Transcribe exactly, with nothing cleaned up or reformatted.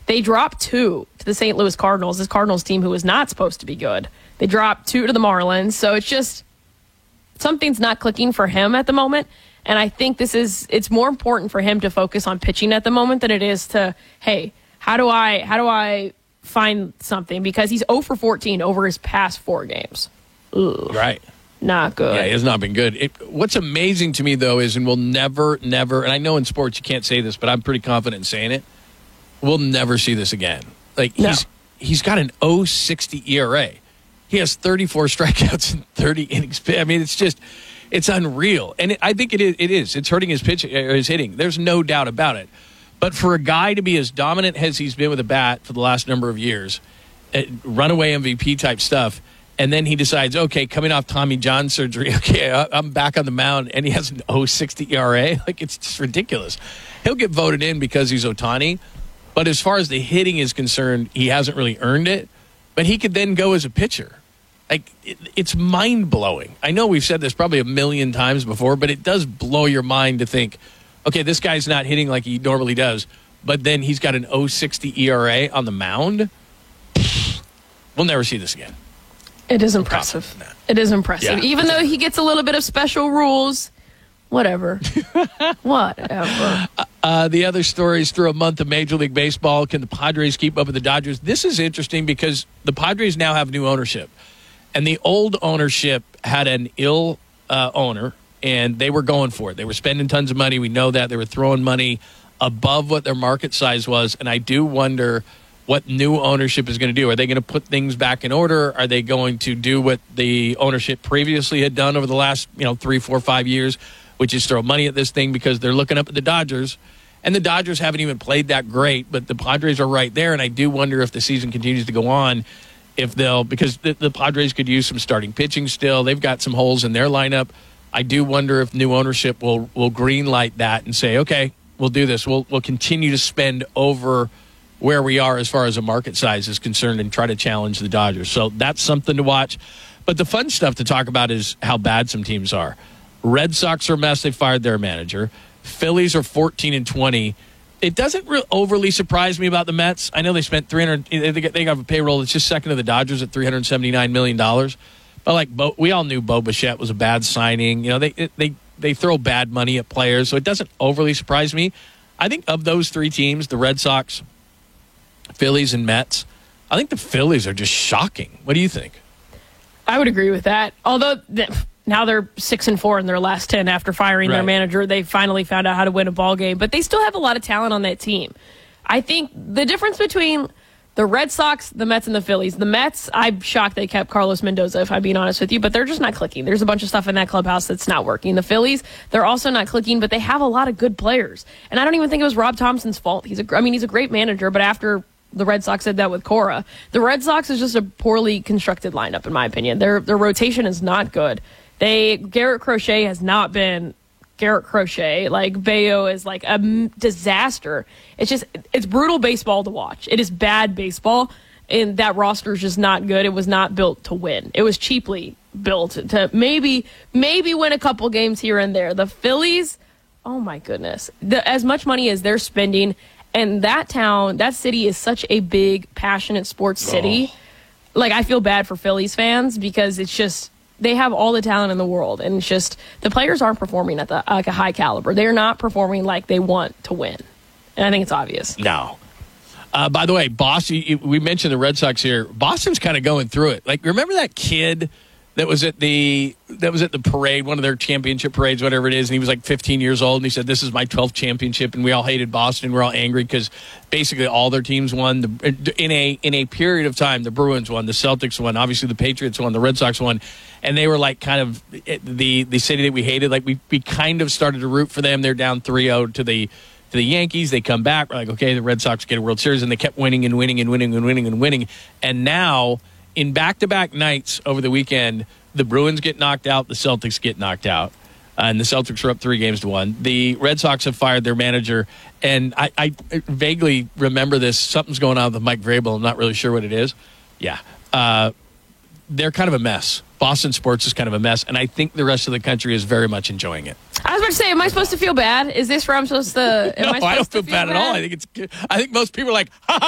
They dropped two to the Saint Louis Cardinals, this Cardinals team who was not supposed to be good. They dropped two to the Marlins. So it's just something's not clicking for him at the moment. And I think this is it's more important for him to focus on pitching at the moment than it is to, hey, how do I how do I find something? Because he's zero for fourteen over his past four games. Ugh. Right. Not good. Yeah, it has not been good. It, what's amazing to me, though, is, and we'll never, never, and I know in sports you can't say this, but I'm pretty confident in saying it, we'll never see this again. Like, no. he's he's got an oh sixty E R A. He has thirty-four strikeouts and thirty innings. I mean, it's just, it's unreal. And it, I think it is, it is. It's hurting his pitch, or his hitting. There's no doubt about it. But for a guy to be as dominant as he's been with a bat for the last number of years, runaway M V P type stuff, and then he decides, okay, coming off Tommy John surgery, okay, I'm back on the mound, and he has an oh sixty E R A. Like, it's just ridiculous. He'll get voted in because he's Ohtani, but as far as the hitting is concerned, he hasn't really earned it. But he could then go as a pitcher. Like, it, it's mind-blowing. I know we've said this probably a million times before, but it does blow your mind to think, okay, this guy's not hitting like he normally does, but then he's got an oh sixty E R A on the mound. We'll never see this again. It is impressive. It is impressive. Yeah. Even though he gets a little bit of special rules, whatever. Whatever. Uh, the other stories through a month of Major League Baseball. Can the Padres keep up with the Dodgers? This is interesting because the Padres now have new ownership. And the old ownership had an ill uh, owner, and they were going for it. They were spending tons of money. We know that. They were throwing money above what their market size was. And I do wonder what new ownership is going to do. Are they going to put things back in order? Are they going to do what the ownership previously had done over the last, you know, three, four, five years, which is throw money at this thing because they're looking up at the Dodgers? And the Dodgers haven't even played that great, but the Padres are right there. And I do wonder if the season continues to go on, if they'll, because the, the Padres could use some starting pitching still. They've got some holes in their lineup. I do wonder if new ownership will will green light that and say, okay, we'll do this. We'll we'll continue to spend over where we are as far as the market size is concerned and try to challenge the Dodgers. So that's something to watch. But the fun stuff to talk about is how bad some teams are. Red Sox are a mess. They fired their manager. Phillies are fourteen and twenty. It doesn't re- overly surprise me about the Mets. I know they spent three hundred. They got, they got a payroll that's just second to the Dodgers at three hundred seventy-nine million dollars. But like Bo, we all knew Bo Bichette was a bad signing. You know, they they they throw bad money at players, so it doesn't overly surprise me. I think of those three teams, the Red Sox, Phillies, and Mets, I think the Phillies are just shocking. What do you think? I would agree with that. Although th- now they're six and four in their last ten after firing right. their manager. They finally found out how to win a ball game, but they still have a lot of talent on that team. I think the difference between the Red Sox, the Mets, and the Phillies, the Mets, I'm shocked they kept Carlos Mendoza, if I'm being honest with you, but they're just not clicking. There's a bunch of stuff in that clubhouse that's not working. The Phillies, they're also not clicking, but they have a lot of good players. And I don't even think it was Rob Thompson's fault. He's a, I mean, he's a great manager, but after the Red Sox did that with Cora, the Red Sox is just a poorly constructed lineup, in my opinion. Their their rotation is not good. They Garrett Crochet has not been Garrett Crochet. Like, Bayo is like a m- disaster. It's just, it's brutal baseball to watch. It is bad baseball, and that roster is just not good. It was not built to win. It was cheaply built to maybe maybe win a couple games here and there. The Phillies, oh my goodness. The, as much money as they're spending, and that town, that city is such a big, passionate sports city. Oh. Like, I feel bad for Phillies fans because it's just, they have all the talent in the world, and it's just the players aren't performing at the like a high caliber. They're not performing like they want to win, and I think it's obvious. No. Uh, by the way, Boston. We mentioned the Red Sox here. Boston's kind of going through it. Like, remember that kid that was at the that was at the parade, one of their championship parades, whatever it is, and he was like fifteen years old, and he said, "This is my twelfth championship," and we all hated Boston. We're all angry because basically all their teams won. The, in a in a period of time, the Bruins won, the Celtics won, obviously the Patriots won, the Red Sox won, and they were like kind of the the city that we hated. Like, we we kind of started to root for them. They're down three oh to the to the Yankees. They come back. We're like, okay, the Red Sox get a World Series, and they kept winning and winning and winning and winning and winning. And now, in back-to-back nights over the weekend, the Bruins get knocked out, the Celtics get knocked out, uh, and the Celtics are up three games to one. The Red Sox have fired their manager, and I, I vaguely remember this. Something's going on with Mike Vrabel. I'm not really sure what it is. Yeah. Uh, they're kind of a mess. Boston sports is kind of a mess, and I think the rest of the country is very much enjoying it. I was about to say, am I supposed to feel bad? Is this where I'm supposed to? Am no, I, I don't feel, feel bad, bad at all. I think it's good. I think most people are like, ha ha.